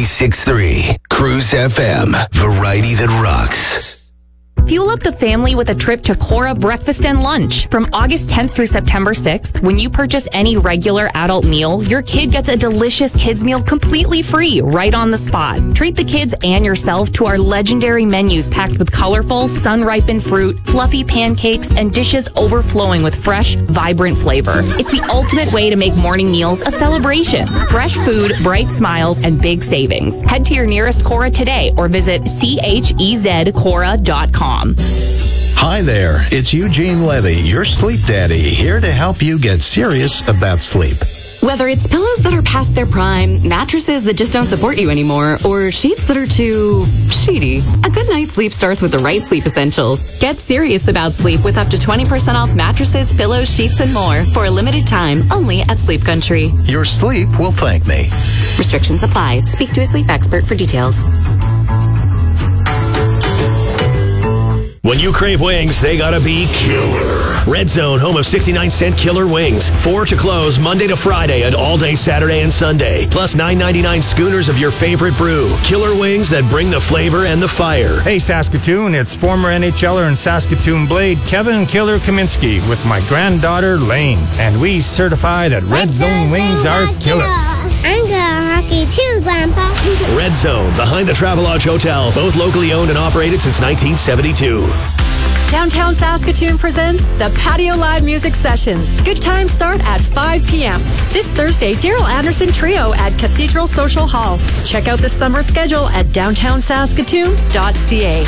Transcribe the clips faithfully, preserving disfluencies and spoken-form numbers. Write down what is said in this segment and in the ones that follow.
ninety-six point three Cruise F M. Variety that rocks. Fuel up the family with a trip to Cora Breakfast and Lunch. From August tenth through September sixth, when you purchase any regular adult meal, your kid gets a delicious kids meal completely free right on the spot. Treat the kids and yourself to our legendary menus packed with colorful, sun-ripened fruit, fluffy pancakes, and dishes overflowing with fresh, vibrant flavor. It's the ultimate way to make morning meals a celebration. Fresh food, bright smiles, and big savings. Head to your nearest Cora today or visit C H E Z Cora dot com. Hi there, it's Eugene Levy, your sleep daddy, here to help you get serious about sleep. Whether it's pillows that are past their prime, mattresses that just don't support you anymore, or sheets that are too sheety, a good night's sleep starts with the right sleep essentials. Get serious about sleep with up to twenty percent off mattresses, pillows, sheets, and more for a limited time only at Sleep Country. Your sleep will thank me. Restrictions apply. Speak to a sleep expert for details. When you crave wings, they gotta be killer. Red Zone, home of sixty-nine cent killer wings. Four to close Monday to Friday and all day Saturday and Sunday. Plus nine ninety-nine schooners of your favorite brew. Killer wings that bring the flavor and the fire. Hey Saskatoon, it's former NHLer and Saskatoon Blade Kevin Killer Kaminsky with my granddaughter Lane. And we certify that Red Zone wings are killer. I'm good at hockey too, Grandpa. Red Zone, behind the Travelodge Hotel. Both locally owned and operated since nineteen seventy-two. Downtown Saskatoon presents the Patio Live Music Sessions. Good times start at five p.m. This Thursday, Daryl Anderson Trio at Cathedral Social Hall. Check out the summer schedule at downtown saskatoon dot c a.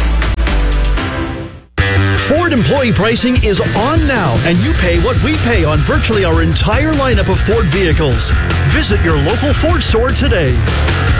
Ford employee pricing is on now, and you pay what we pay on virtually our entire lineup of Ford vehicles. Visit your local Ford store today.